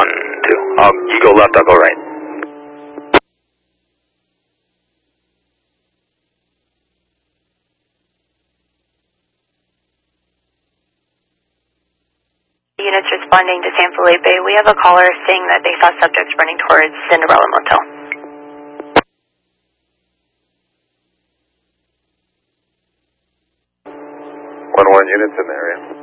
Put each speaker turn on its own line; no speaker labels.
You go left, I'll go right.
Units responding to San Felipe. We have a caller saying that they saw subjects running towards Cinderella Motel.
1-1 units in the area.